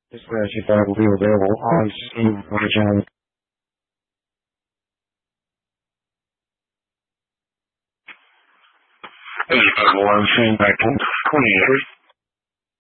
This gratitude bag will be available on Steam on the channel. Hey, 1 back 23.